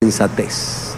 insensatez.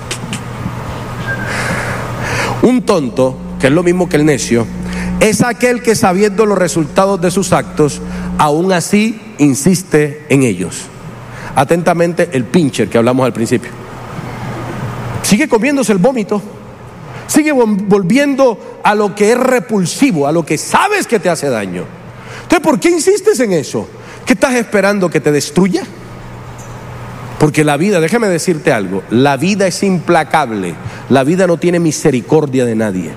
Un tonto, que es lo mismo que el necio, es aquel que, sabiendo los resultados de sus actos, aún así insiste en ellos. Atentamente, el pincher que hablamos al principio. Sigue comiéndose el vómito, sigue volviendo a lo que es repulsivo, a lo que sabes que te hace daño. Entonces, ¿por qué insistes en eso? ¿Qué estás esperando, que te destruya? Porque la vida, déjame decirte algo, la vida es implacable, la vida no tiene misericordia de nadie.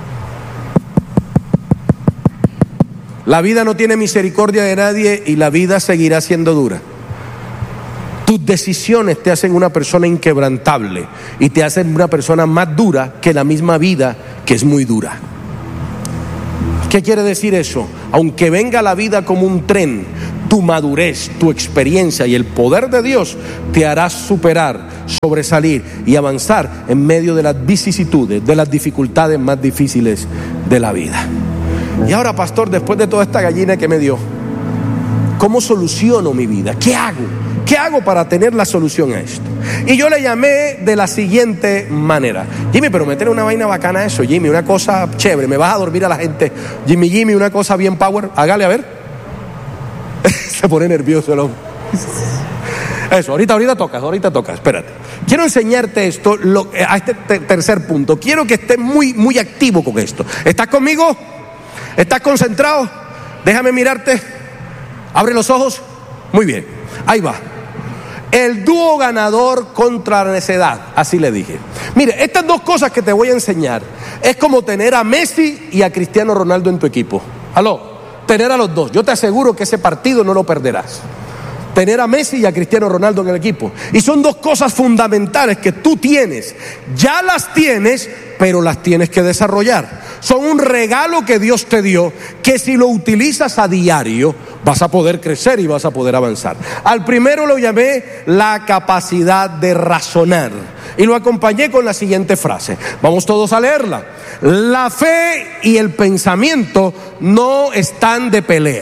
La vida no tiene misericordia de nadie y la vida seguirá siendo dura. Tus decisiones te hacen una persona inquebrantable y te hacen una persona más dura que la misma vida, que es muy dura. ¿Qué quiere decir eso? Aunque venga la vida como un tren, tu madurez, tu experiencia y el poder de Dios te hará superar, sobresalir y avanzar en medio de las vicisitudes, de las dificultades más difíciles de la vida. Y ahora, pastor, después de toda esta gallina que me dio, ¿cómo soluciono mi vida? ¿Qué hago? ¿Qué hago para tener la solución a esto? Y yo le llamé de la siguiente manera: Jimmy, pero métele una vaina bacana a eso, Jimmy, una cosa chévere, me vas a dormir a la gente. Jimmy, una cosa bien power, hágale a ver. Se pone nervioso el hombre. Eso, ahorita tocas, espérate. Quiero enseñarte esto, a este tercer punto. Quiero que estés muy activo con esto. ¿Estás conmigo? ¿Estás concentrado? Déjame mirarte. Abre los ojos. Muy bien, ahí va. El dúo ganador contra la necedad, así le dije. Mire, estas dos cosas que te voy a enseñar es como tener a Messi y a Cristiano Ronaldo en tu equipo. Aló, tener a los dos. Yo te aseguro que ese partido no lo perderás. Tener a Messi y a Cristiano Ronaldo en el equipo. Y son dos cosas fundamentales que tú tienes. Ya las tienes, pero las tienes que desarrollar. Son un regalo que Dios te dio, que si lo utilizas a diario, vas a poder crecer y vas a poder avanzar. Al primero lo llamé la capacidad de razonar. Y lo acompañé con la siguiente frase. Vamos todos a leerla. La fe y el pensamiento no están de pelea.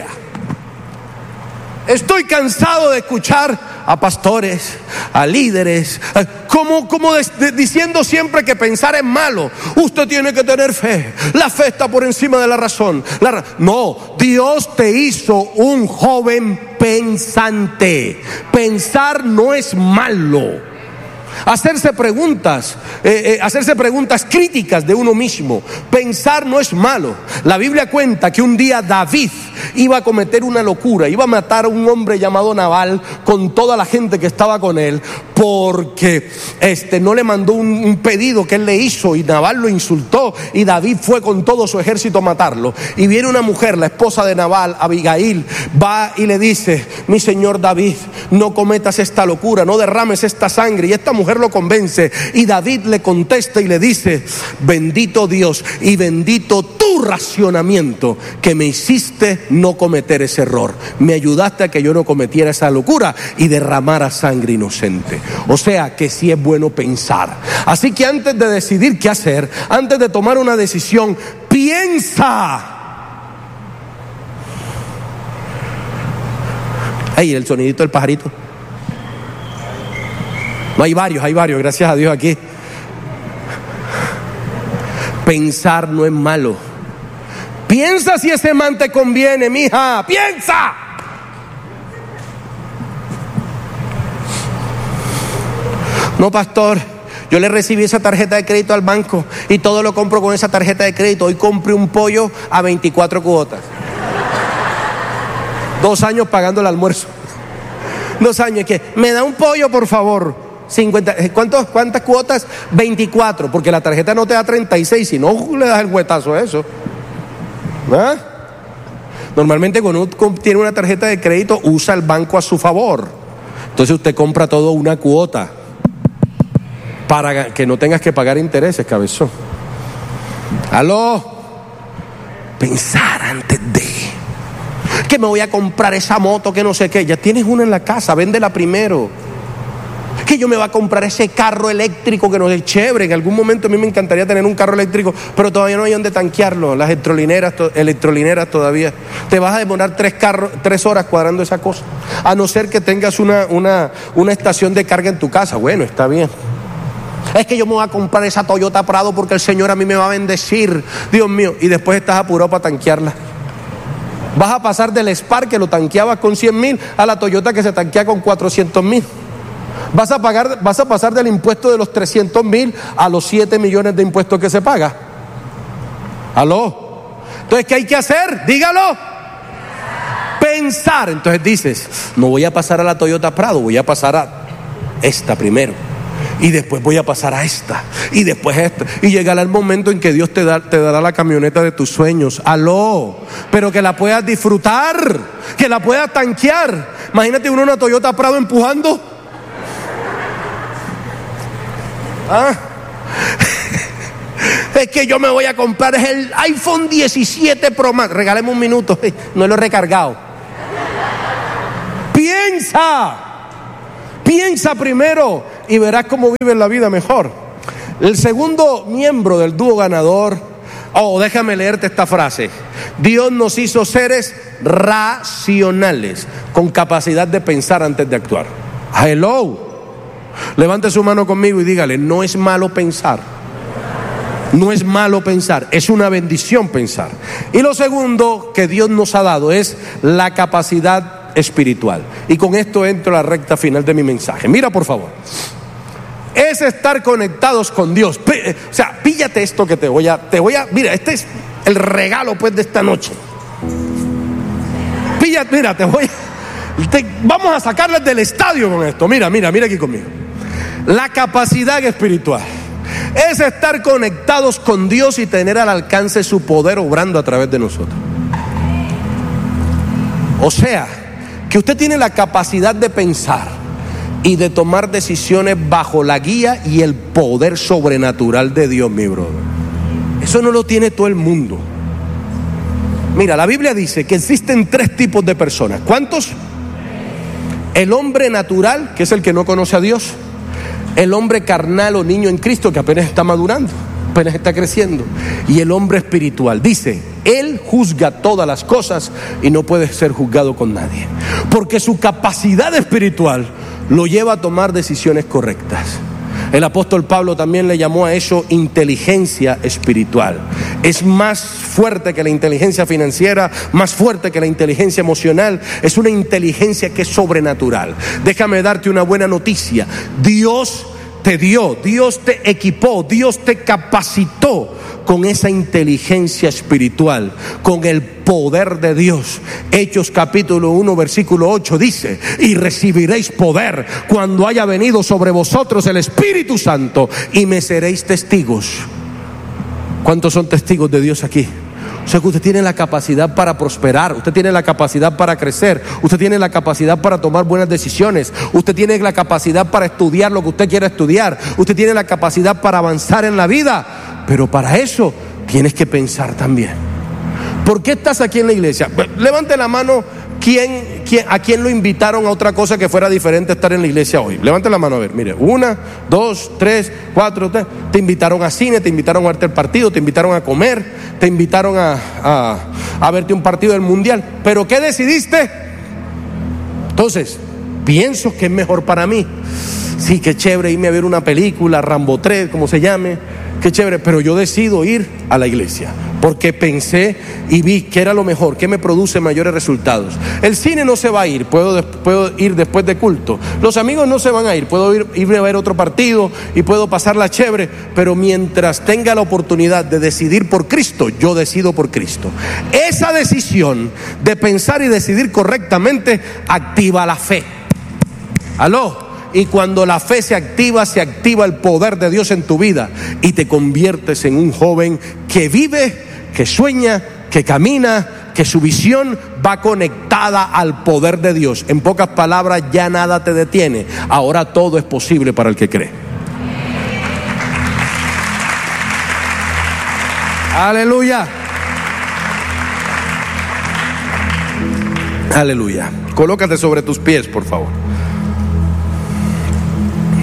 Estoy cansado de escuchar a pastores, a líderes, como diciendo siempre que pensar es malo. Usted tiene que tener fe. La fe está por encima de la razón. No, Dios te hizo un joven pensante. Pensar no es malo. Hacerse preguntas críticas de uno mismo. Pensar no es malo. La Biblia cuenta que un día David iba a cometer una locura, iba a matar a un hombre llamado Nabal con toda la gente que estaba con él, porque no le mandó un pedido que él le hizo, y Nabal lo insultó, y David fue con todo su ejército a matarlo. Y viene una mujer, la esposa de Nabal, Abigail, va y le dice: mi señor David, no cometas esta locura, no derrames esta sangre. Y esta mujer lo convence, y David le contesta y le dice: bendito Dios y bendito tu racionamiento, que me hiciste no cometer ese error, me ayudaste a que yo no cometiera esa locura y derramara sangre inocente. O sea que sí es bueno pensar. Así que antes de decidir qué hacer, antes de tomar una decisión, piensa. Ahí el sonidito del pajarito. No, hay varios, gracias a Dios aquí. Pensar no es malo. Piensa si ese man te conviene, mija. Piensa. No, pastor, yo le recibí esa tarjeta de crédito al banco y todo lo compro con esa tarjeta de crédito. Hoy compré un pollo a 24 cuotas. 2 años pagando el almuerzo. 2 años, que me da un pollo, por favor. 50, ¿cuántas cuotas? 24, porque la tarjeta no te da 36, si no le das el huetazo a eso. ¿Ah? Normalmente cuando uno tiene una tarjeta de crédito, usa el banco a su favor. Entonces usted compra todo una cuota para que no tengas que pagar intereses, cabezón. Aló. Pensar antes de que me voy a comprar esa moto que no sé qué. Ya tienes una en la casa, véndela primero. Que yo me voy a comprar ese carro eléctrico que no es chévere. En algún momento a mí me encantaría tener un carro eléctrico, pero todavía no hay donde tanquearlo. Las electrolineras todavía. Te vas a demorar 3 horas cuadrando esa cosa. A no ser que tengas una estación de carga en tu casa. Bueno, está bien. Es que yo me voy a comprar esa Toyota Prado porque el Señor a mí me va a bendecir. Dios mío. Y después estás apurado para tanquearla. Vas a pasar del Spark que lo tanqueabas con 100,000 a la Toyota que se tanquea con 400,000. Vas a pasar del impuesto de los 300,000 a los 7 millones de impuestos que se paga. ¿Aló? Entonces, ¿qué hay que hacer? Dígalo. Pensar. Entonces dices, no voy a pasar a la Toyota Prado, voy a pasar a esta primero. Y después voy a pasar a esta. Y después a esta. Y llegará el momento en que Dios te dará la camioneta de tus sueños. ¡Aló! Pero que la puedas disfrutar. Que la puedas tanquear. Imagínate uno una Toyota Prado empujando. ¿Ah? Es que yo me voy a comprar el iPhone 17 Pro Max. Regáleme un minuto. No lo he recargado. Piensa primero y verás cómo vives la vida mejor. El segundo miembro del dúo ganador, déjame leerte esta frase. Dios nos hizo seres racionales, con capacidad de pensar antes de actuar. Hello. Levante su mano conmigo y dígale, no es malo pensar. No es malo pensar, es una bendición pensar. Y lo segundo que Dios nos ha dado es la capacidad espiritual. Y con esto entro a la recta final de mi mensaje. Mira, por favor. Es estar conectados con Dios. O sea, píllate esto que te voy a. Mira, este es el regalo pues de esta noche. Mira, vamos a sacarles del estadio con esto. Mira aquí conmigo. La capacidad espiritual es estar conectados con Dios y tener al alcance su poder obrando a través de nosotros. O sea, que usted tiene la capacidad de pensar y de tomar decisiones bajo la guía y el poder sobrenatural de Dios, mi brother. Eso no lo tiene todo el mundo. Mira, la Biblia dice que existen 3 tipos de personas. ¿Cuántos? El hombre natural, que es el que no conoce a Dios. El hombre carnal o niño en Cristo, que apenas está madurando, apenas está creciendo. Y el hombre espiritual. Dice, él juzga todas las cosas y no puede ser juzgado con nadie. Porque su capacidad espiritual lo lleva a tomar decisiones correctas. El apóstol Pablo también le llamó a eso inteligencia espiritual. Es más fuerte que la inteligencia financiera, más fuerte que la inteligencia emocional. Es una inteligencia que es sobrenatural. Déjame darte una buena noticia. Dios te dio, Dios te equipó, Dios te capacitó con esa inteligencia espiritual, con el poder de Dios. Hechos capítulo 1 versículo 8 dice: y recibiréis poder cuando haya venido sobre vosotros el Espíritu Santo, y me seréis testigos. ¿Cuántos son testigos de Dios aquí? O sea que usted tiene la capacidad para prosperar, usted tiene la capacidad para crecer, usted tiene la capacidad para tomar buenas decisiones, usted tiene la capacidad para estudiar lo que usted quiera estudiar, usted tiene la capacidad para avanzar en la vida, pero para eso tienes que pensar también. ¿Por qué estás aquí en la iglesia? Levante la mano a quién lo invitaron a otra cosa que fuera diferente a estar en la iglesia hoy. Levante la mano a ver, mire, 1, 2, 3, 4, te invitaron a cine, te invitaron a verte el partido, te invitaron a comer, te invitaron a verte un partido del mundial, pero ¿qué decidiste? Entonces, pienso que es mejor para mí. Sí, qué chévere irme a ver una película, Rambo 3, como se llame, qué chévere, pero yo decido ir a la iglesia porque pensé y vi que era lo mejor, que me produce mayores resultados. El cine no se va a ir, puedo ir después de culto. Los amigos no se van a ir, puedo irme a ver otro partido y puedo pasarla chévere, pero mientras tenga la oportunidad de decidir por Cristo, yo decido por Cristo. Esa decisión de pensar y decidir correctamente activa la fe. ¿Aló? Y cuando la fe se activa el poder de Dios en tu vida y te conviertes en un joven que vive, que sueña, que camina, que su visión va conectada al poder de Dios. En pocas palabras, ya nada te detiene. Ahora todo es posible para el que cree. Aleluya. Aleluya. Colócate sobre tus pies, por favor.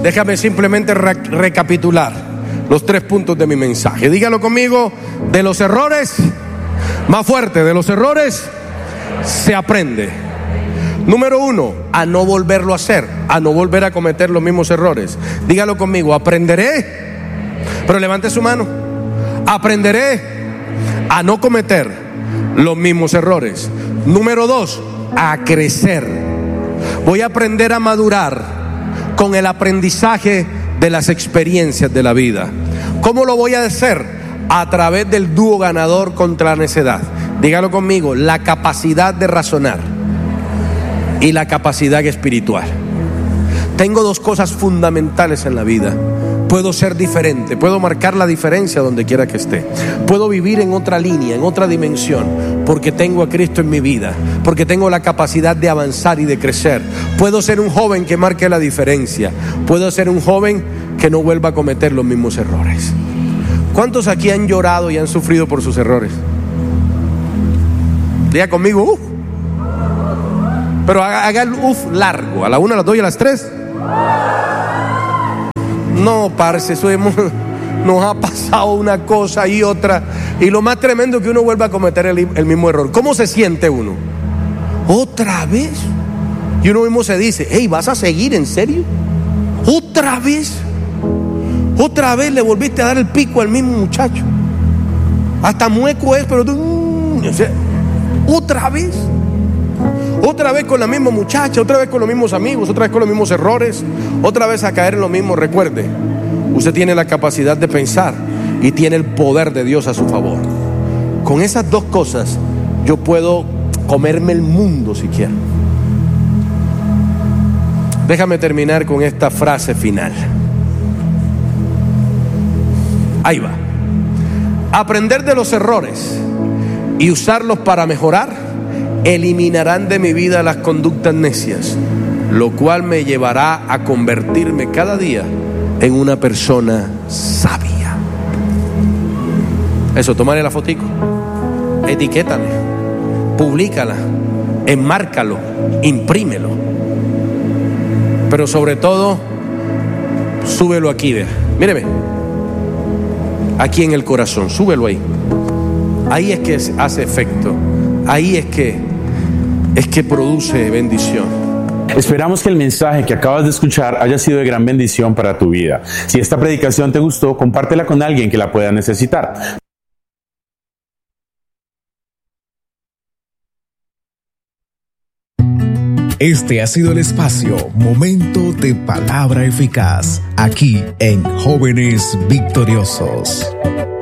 Déjame simplemente recapitular los 3 puntos de mi mensaje. Dígalo conmigo: de los errores, más fuerte, de los errores se aprende. Número 1, a no volverlo a hacer, a no volver a cometer los mismos errores. Dígalo conmigo: aprenderé, pero levante su mano, aprenderé a no cometer los mismos errores. Número 2, a crecer. Voy a aprender a madurar con el aprendizaje de las experiencias de la vida. ¿Cómo lo voy a hacer? A través del dúo ganador contra la necedad. Dígalo conmigo: la capacidad de razonar y la capacidad espiritual. Tengo 2 cosas fundamentales en la vida. Puedo ser diferente, puedo marcar la diferencia donde quiera que esté. Puedo vivir en otra línea, en otra dimensión, porque tengo a Cristo en mi vida, porque tengo la capacidad de avanzar y de crecer. Puedo ser un joven que marque la diferencia. Puedo ser un joven que no vuelva a cometer los mismos errores. ¿Cuántos aquí han llorado y han sufrido por sus errores? Diga conmigo, pero haga el largo, a la 1, a las 2 y a las 3. No, parce, eso nos ha pasado una cosa y otra. Y lo más tremendo es que uno vuelva a cometer el mismo error. ¿Cómo se siente uno? ¿Otra vez? Y uno mismo se dice: hey, ¿vas a seguir en serio? ¿Otra vez? ¿Otra vez le volviste a dar el pico al mismo muchacho? Hasta mueco es, pero tú... ¿Otra vez? Otra vez con la misma muchacha, otra vez con los mismos amigos, otra vez con los mismos errores, otra vez a caer en lo mismo. Recuerde, usted tiene la capacidad de pensar y tiene el poder de Dios a su favor. Con esas 2 cosas yo puedo comerme el mundo si quiero. Déjame terminar con esta frase final. Ahí va. Aprender de los errores y usarlos para mejorar eliminarán de mi vida las conductas necias, lo cual me llevará a convertirme cada día en una persona sabia. Eso, tómale la fotico, etiquétame, publícala, enmárcalo, imprímelo, pero sobre todo súbelo aquí, ve. Míreme, aquí en el corazón, súbelo ahí. Ahí es que hace efecto, ahí es que produce bendición. Esperamos que el mensaje que acabas de escuchar haya sido de gran bendición para tu vida. Si esta predicación te gustó, compártela con alguien que la pueda necesitar. Este ha sido el espacio Momento de Palabra Eficaz, aquí en Jóvenes Victoriosos.